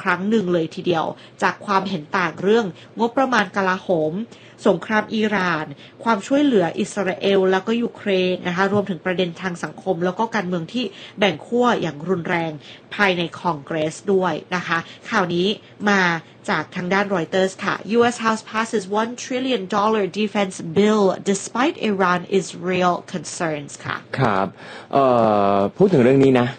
รั้งหนึ่งเลยทีเดียวจากความเห็นต่างเรื่องงบประมาณกลาโหมสงครามอิหร่านความช่วยเหลืออิสราเอลแล้วก็ยูเครนนะคะรวมถึงประเด็นทางสังคมแล้วก็การเมืองที่แบ่งขั้วอย่างรุนแรงภายในคองเกรสด้วยนะคะข่าวนี้มาจากทางด้าน Reuters ค่ะ U.S. House passes $1 trillion defense bill despite Iran Israel concerns ค่ะครับพูดถึงเรื่องนี้นะ